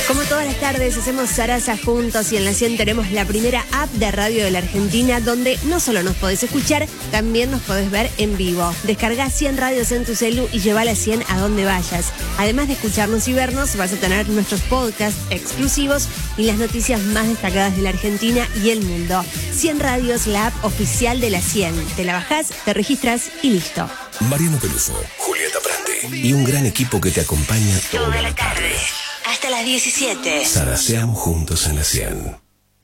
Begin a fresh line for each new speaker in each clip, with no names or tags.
Como todas las tardes hacemos Sarasa juntos y en la 100 tenemos la primera app de radio de la Argentina donde no solo nos podés escuchar, también nos podés ver en vivo. Descargá 100 radios en tu celu y lleva las 100 a donde vayas. Además de escucharnos y vernos, vas a tener nuestros podcasts exclusivos y las noticias más destacadas de la Argentina y el mundo. 100 radios, la app oficial de la 100. Te la bajás, te registras y listo.
Mariano Peluso, Julieta Prandi y un gran equipo que te acompaña
Toda la tarde. Hasta las 17.
Saraseamos juntos en la 100.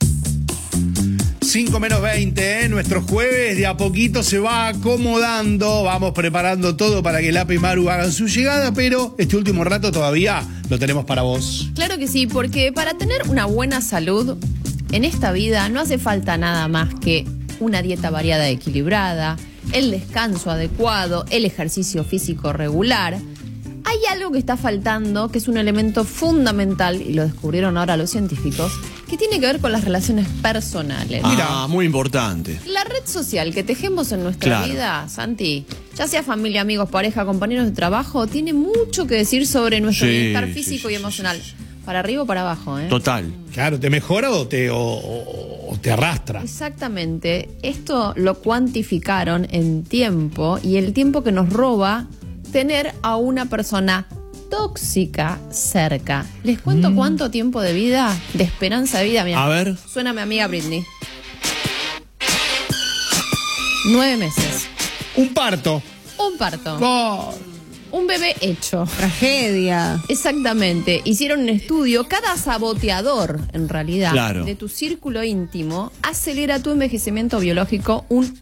5 menos 20, Nuestro jueves de a poquito se va acomodando. Vamos preparando todo para que Lape y Maru hagan su llegada, pero este último rato todavía lo tenemos para vos.
Claro que sí, porque para tener una buena salud en esta vida no hace falta nada más que una dieta variada y equilibrada, el descanso adecuado, el ejercicio físico regular. Hay algo que está faltando, que es un elemento fundamental, y lo descubrieron ahora los científicos, que tiene que ver con las relaciones personales.
Mira, muy importante.
La red social que tejemos en nuestra vida, Santi, ya sea familia, amigos, pareja, compañeros de trabajo, tiene mucho que decir sobre nuestro bienestar físico y emocional. Para arriba o para abajo, ¿eh?
Total.
Claro, ¿te mejora o te arrastra?
Exactamente. Esto lo cuantificaron en tiempo y el tiempo que nos roba tener a una persona tóxica cerca. ¿Les cuento cuánto tiempo de vida, de esperanza de vida? Mira,
a ver.
Suena mi amiga Britney. 9 meses.
Un parto.
Un parto.
Oh.
Un bebé hecho.
Tragedia.
Exactamente. Hicieron un estudio. Cada saboteador, en realidad, de tu círculo íntimo, acelera tu envejecimiento biológico un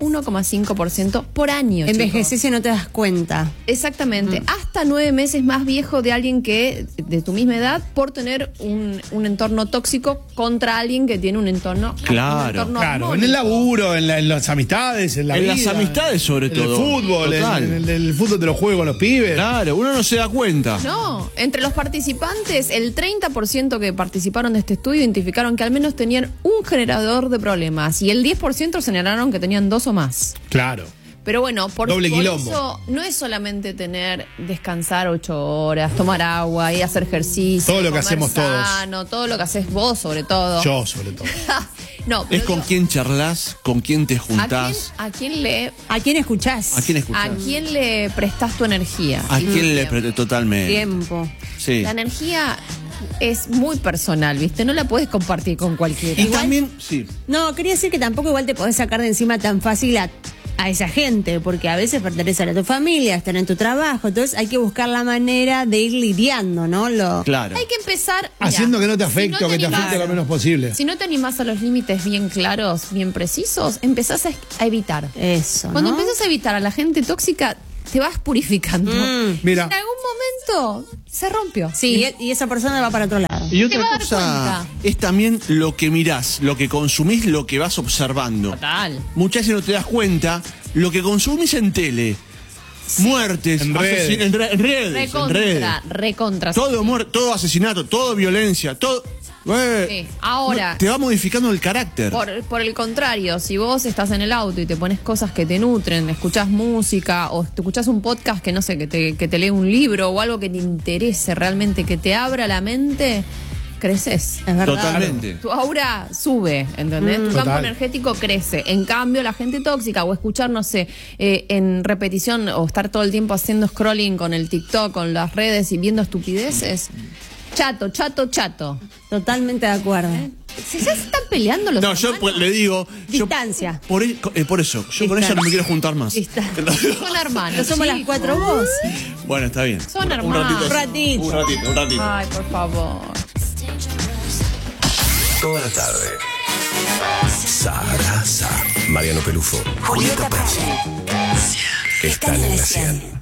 1,5% por año.
Envejeces y no te das cuenta.
Exactamente. Hasta 9 meses más viejo de alguien que de tu misma edad por tener un entorno tóxico contra alguien que tiene un entorno.
Claro.
Claro, en el laburo, en las amistades, en la vida.
En las amistades, sobre todo.
En el fútbol, en el fútbol te lo juego con los pibes.
Claro, uno no se da cuenta.
No, entre los participantes, el 30% que participaron de este estudio identificaron que al menos tenían un generador de problemas y el 10% señalaron que tenían 2 o más.
Claro.
Pero bueno, por
quilombo.
eso no es solamente descansar 8 horas, tomar agua y hacer ejercicio.
Todo lo que hacemos
sano, todo lo que haces vos sobre todo.
Yo sobre todo.
No,
es con quién charlas, con quién te juntás.
¿A quién
escuchás?
¿A quién escuchás?
¿A quién le prestás tu energía?
¿A quién le prestas totalmente?
Tiempo.
Sí.
La energía es muy personal, ¿viste? No la puedes compartir con cualquiera.
Y también, sí.
No, quería decir que tampoco igual te podés sacar de encima tan fácil a esa gente, porque a veces pertenecen a tu familia, están en tu trabajo, entonces hay que buscar la manera de ir lidiando, ¿no?
Claro.
Hay que empezar
haciendo que no te afecte o que te afecte lo menos posible.
Si no te animás a los límites bien claros, bien precisos, empezás a evitar.
Eso,
Cuando
¿no?
empezás a evitar a la gente tóxica, te vas purificando.
Mira.
En algún momento se rompió.
Sí, y esa persona va para otro lado.
Y
Te vas
otra
a dar
cosa
cuenta.
es también lo que mirás, lo que consumís, lo que vas observando.
Total.
Muchas veces no te das cuenta lo que consumís en tele. Muertes,
En redes.
en redes.
Recontra.
Todo asesinato, todo violencia, todo.
Sí. Ahora,
te va modificando el carácter.
por el contrario, si vos estás en el auto y te pones cosas que te nutren, escuchás música o te escuchás un podcast que no sé, que te lee un libro o algo que te interese realmente, que te abra la mente, creces.
Es verdad.
Totalmente.
Tu aura sube, ¿entendés? Tu campo
Total.
energético crece. En cambio, la gente tóxica o escuchar, no sé, en repetición o estar todo el tiempo haciendo scrolling con el TikTok, con las redes y viendo estupideces. Chato.
Totalmente de acuerdo.
¿Se están peleando los
No, yo
hermanos?
le digo.
Distancia.
Por eso, yo con ella no me quiero juntar más.
Son hermanos.
No somos las
chicos.
4 vos.
Bueno, está bien.
Son
Un
hermanos.
ratito.
Un ratito.
Un ratito.
Ay, por favor.
Toda la tarde. Sarasa. Mariano Pelufo, Julieta Prandi. Están en la 100.